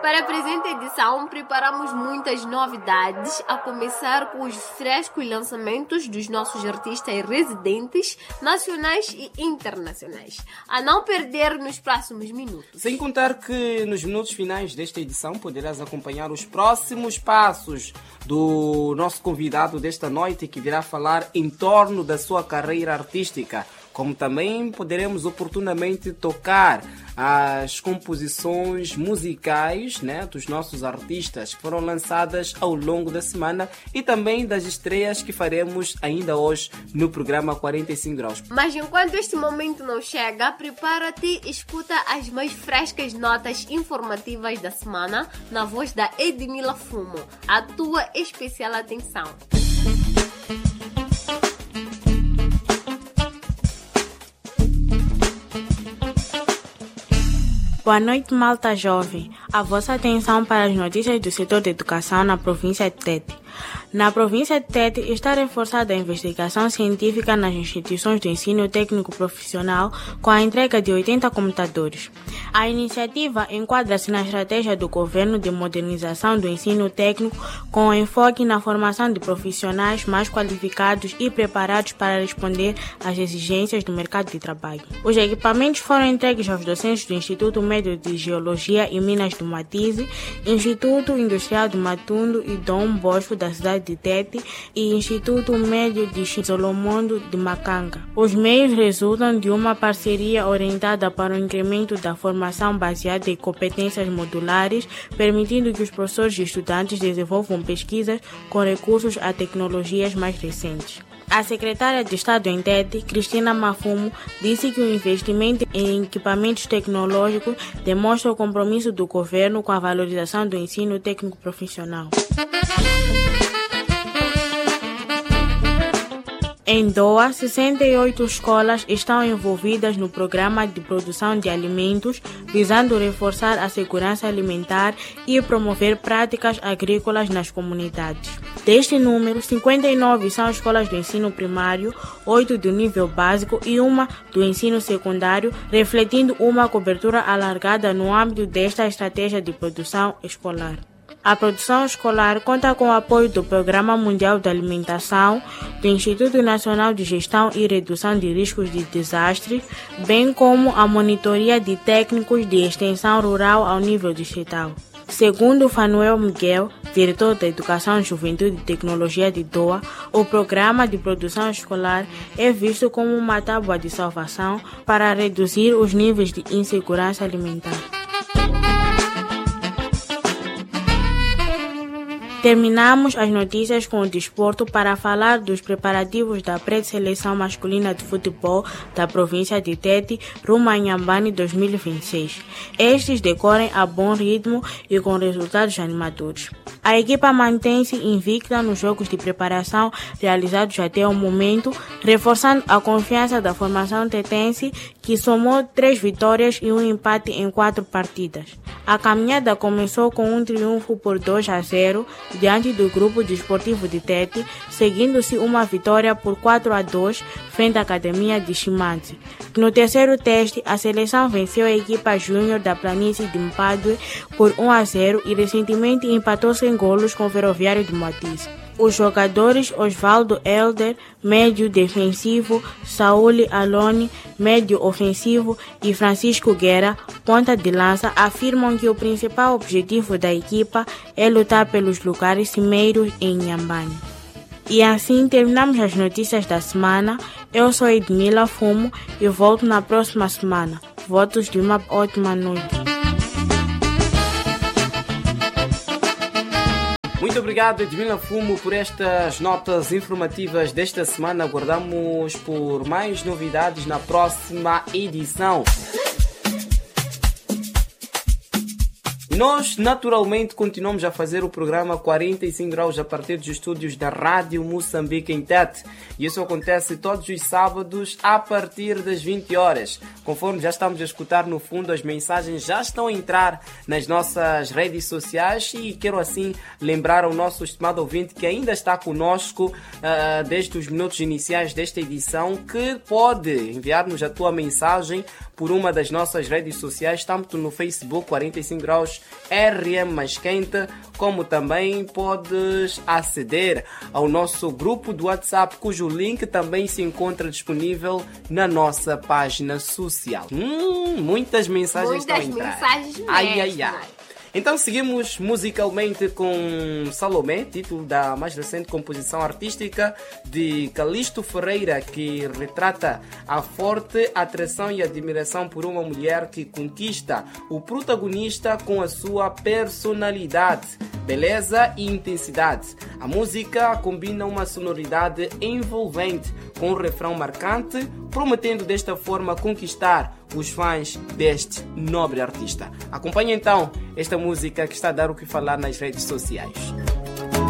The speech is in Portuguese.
Para a presente edição, preparamos muitas novidades, a começar com os frescos lançamentos dos nossos artistas residentes, nacionais e internacionais. A não perder nos próximos minutos. Sem contar que nos minutos finais desta edição poderás acompanhar os próximos passos do nosso convidado desta noite, que virá falar em torno da sua carreira artística. Como também poderemos oportunamente tocar as composições musicais, né, dos nossos artistas que foram lançadas ao longo da semana e também das estreias que faremos ainda hoje no programa 45 Graus. Mas enquanto este momento não chega, prepara-te e escuta as mais frescas notas informativas da semana na voz da Edmila Fumo. A tua especial atenção. Boa noite, malta jovem. A vossa atenção para as notícias do setor de educação na província de Tete. Na província de Tete está reforçada a investigação científica nas instituições de ensino técnico profissional com a entrega de 80 computadores. A iniciativa enquadra-se na estratégia do governo de modernização do ensino técnico com enfoque na formação de profissionais mais qualificados e preparados para responder às exigências do mercado de trabalho. Os equipamentos foram entregues aos docentes do Instituto Médio de Geologia e Minas do Matize, Instituto Industrial do Matundo e Dom Bosco da cidade de Tete e Instituto Médio de Solomondo de Macanga. Os meios resultam de uma parceria orientada para o incremento da formação baseada em competências modulares, permitindo que os professores e estudantes desenvolvam pesquisas com recursos a tecnologias mais recentes. A secretária de Estado em Tete, Cristina Mafumo, disse que o investimento em equipamentos tecnológicos demonstra o compromisso do governo com a valorização do ensino técnico profissional. Em Doa, 68 escolas estão envolvidas no programa de produção de alimentos, visando reforçar a segurança alimentar e promover práticas agrícolas nas comunidades. Deste número, 59 são escolas do ensino primário, 8 do nível básico e uma do ensino secundário, refletindo uma cobertura alargada no âmbito desta estratégia de produção escolar. A produção escolar conta com o apoio do Programa Mundial de Alimentação, do Instituto Nacional de Gestão e Redução de Riscos de Desastres, bem como a monitoria de técnicos de extensão rural ao nível distrital. Segundo Fanuel Miguel, diretor da Educação, Juventude e Tecnologia de Doa, o programa de produção escolar é visto como uma tábua de salvação para reduzir os níveis de insegurança alimentar. Terminamos as notícias com o desporto para falar dos preparativos da pré-seleção masculina de futebol da província de Tete rumo a Inhambane 2026. Estes decorrem a bom ritmo e com resultados animadores. A equipa mantém-se invicta nos jogos de preparação realizados até o momento, reforçando a confiança da formação tetense, que somou 3 vitórias e um empate em 4 partidas. A caminhada começou com um triunfo por 2-0 diante do Grupo Desportivo de Tete, seguindo-se uma vitória por 4-2 frente à Academia de Chimanzi. No terceiro teste, a seleção venceu a equipa júnior da Planície de Mpadue por 1-0 e recentemente empatou sem golos com o Ferroviário de Matiz. Os jogadores Osvaldo Helder, médio defensivo, Saúl Alone, médio ofensivo e Francisco Guerra, ponta de lança, afirmam que o principal objetivo da equipa é lutar pelos lugares cimeiros em Inhambane. E assim terminamos as notícias da semana. Eu sou Edmila Fumo e volto na próxima semana. Votos de uma ótima noite. Muito obrigado, Edmila Fumo, por estas notas informativas desta semana. Aguardamos por mais novidades na próxima edição. Nós, naturalmente, continuamos a fazer o programa 45 Graus a partir dos estúdios da Rádio Moçambique em Tete. E isso acontece todos os sábados a partir das 20 horas. Conforme já estamos a escutar no fundo, as mensagens já estão a entrar nas nossas redes sociais e quero assim lembrar ao nosso estimado ouvinte que ainda está conosco desde os minutos iniciais desta edição que pode enviar-nos a tua mensagem por uma das nossas redes sociais, tanto no Facebook 45 graus RM mais quente, como também podes aceder ao nosso grupo do WhatsApp, cujo link também se encontra disponível na nossa página social. Muitas mensagens estão a entrar. Muitas mensagens mesmo. Ai. Então seguimos musicalmente com Salomé, título da mais recente composição artística de Calixto Ferreira, que retrata a forte atração e admiração por uma mulher que conquista o protagonista com a sua personalidade, beleza e intensidade. A música combina uma sonoridade envolvente com um refrão marcante, prometendo desta forma conquistar os fãs deste nobre artista. Acompanhe então esta música que está a dar o que falar nas redes sociais.